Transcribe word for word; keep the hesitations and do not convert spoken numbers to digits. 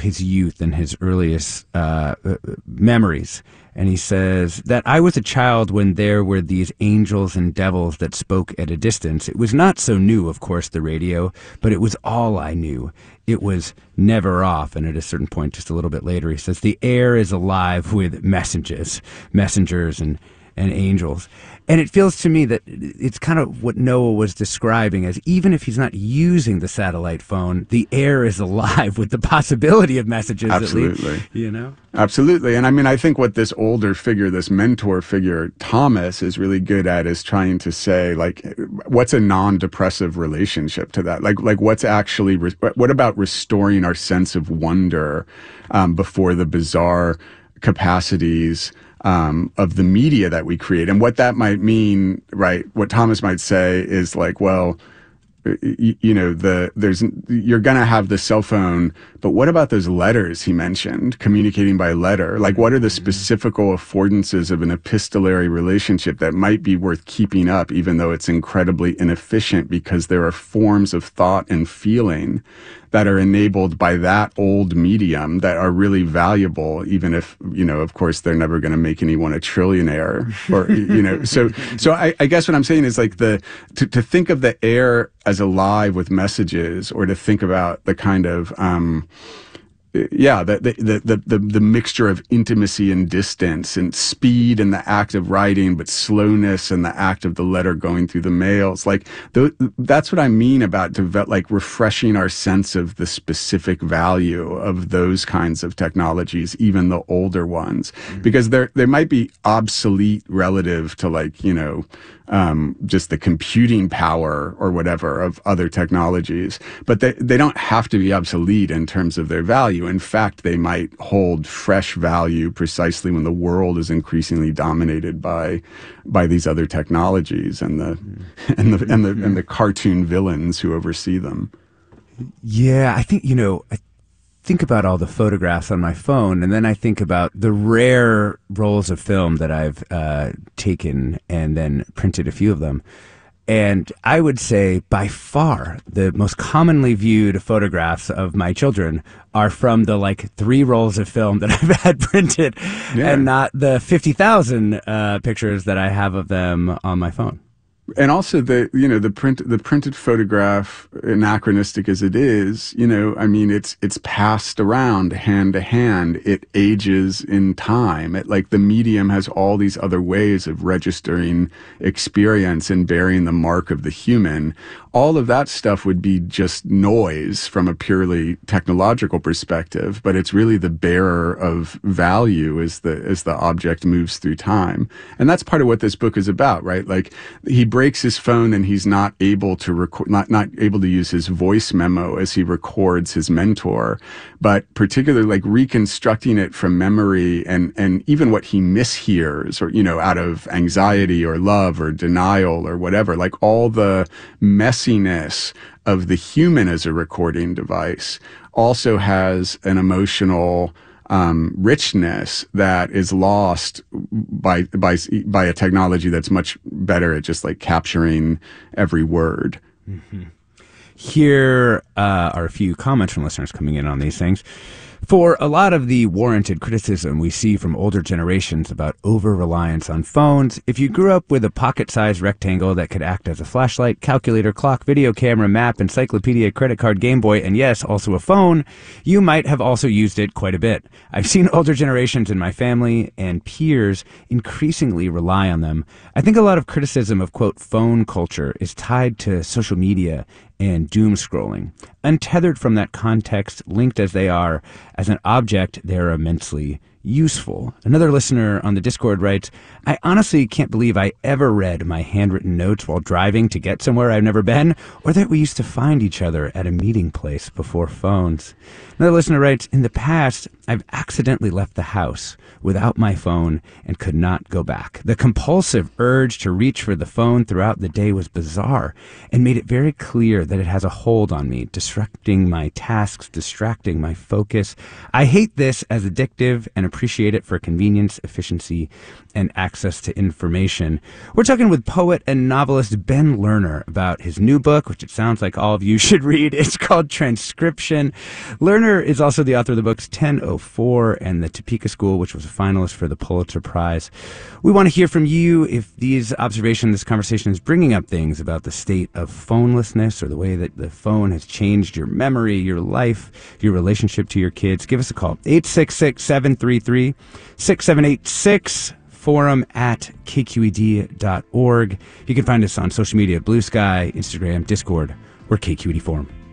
his youth and his earliest uh, memories. And he says that I was a child when there were these angels and devils that spoke at a distance. It was not so new, of course, the radio, but it was all I knew. It was never off. And at a certain point, just a little bit later, he says, the air is alive with messages, messengers and, and angels. And it feels to me that it's kind of what Noah was describing as, even if he's not using the satellite phone, the air is alive with the possibility of messages. Absolutely. At least, you know? Absolutely. And I mean, I think what this older figure, this mentor figure, Thomas, is really good at is trying to say, like, what's a non-depressive relationship to that? Like, like what's actually, re- what about restoring our sense of wonder um, before the bizarre capacities Um, of the media that we create? And what that might mean, right? What Thomas might say is like, well, you, you know, the there's you're gonna have the cell phone, but what about those letters he mentioned, communicating by letter? Like, what are the specifical affordances of an epistolary relationship that might be worth keeping up, even though it's incredibly inefficient, because there are forms of thought and feeling that are enabled by that old medium that are really valuable, even if, you know, of course, they're never going to make anyone a trillionaire, or, you know, so, so I, I guess what I'm saying is like the, to, to think of the air as alive with messages, or to think about the kind of, um, yeah, the, the, the, the, the mixture of intimacy and distance, and speed and the act of writing, but slowness and the act of the letter going through the mails. Like, th- that's what I mean about develop, like refreshing our sense of the specific value of those kinds of technologies, even the older ones, mm-hmm. because they're, they might be obsolete relative to, like, you know, um, just the computing power or whatever of other technologies, but they, they don't have to be obsolete in terms of their value. In fact, they might hold fresh value precisely when the world is increasingly dominated by, by these other technologies and the, and the, and the, and the cartoon villains who oversee them. Yeah, I think, you know, I think about all the photographs on my phone, and then I think about the rare rolls of film that I've uh, taken and then printed a few of them. And I would say by far the most commonly viewed photographs of my children are from the like three rolls of film that I've had printed, yeah. and not the fifty thousand uh, pictures that I have of them on my phone. And also the, you know, the print, the printed photograph, anachronistic as it is, you know, I mean, it's, it's passed around hand to hand. It ages in time. It, like, the medium has all these other ways of registering experience and bearing the mark of the human. All of that stuff would be just noise from a purely technological perspective, but it's really the bearer of value as the, as the object moves through time. And that's part of what this book is about, right? Like, he breaks his phone and he's not able to record, not, not able to use his voice memo as he records his mentor, but particularly like reconstructing it from memory, and, and even what he mishears, or, you know, out of anxiety or love or denial or whatever, like all the messiness of the human as a recording device also has an emotional Um, richness that is lost by by by a technology that's much better at just like capturing every word. Mm-hmm. Here uh, are a few comments from listeners coming in on these things. For a lot of the warranted criticism we see from older generations about over-reliance on phones, if you grew up with a pocket-sized rectangle that could act as a flashlight, calculator, clock, video camera, map, encyclopedia, credit card, Game Boy, and yes, also a phone, you might have also used it quite a bit. I've seen older generations in my family and peers increasingly rely on them. I think a lot of criticism of, quote, phone culture is tied to social media and doom scrolling. Untethered from that context, linked as they are as an object, they're immensely useful. Another listener on the Discord writes, I honestly can't believe I ever read my handwritten notes while driving to get somewhere I've never been, or that we used to find each other at a meeting place before phones. Another listener writes, in the past, I've accidentally left the house without my phone and could not go back. The compulsive urge to reach for the phone throughout the day was bizarre and made it very clear that it has a hold on me, disrupting my tasks, distracting my focus. I hate this as addictive and a appreciate it for convenience, efficiency, and access to information. We're talking with poet and novelist Ben Lerner about his new book, which it sounds like all of you should read. It's called Transcription. Lerner is also the author of the books ten oh four and The Topeka School, which was a finalist for the Pulitzer Prize. We want to hear from you if these observations, this conversation is bringing up things about the state of phonelessness or the way that the phone has changed your memory, your life, your relationship to your kids. Give us a call. eight six six, seven three three, six seven eight six. Forum at K Q E D dot org. You can find us on social media, Blue Sky, Instagram, Discord, or K Q E D Forum.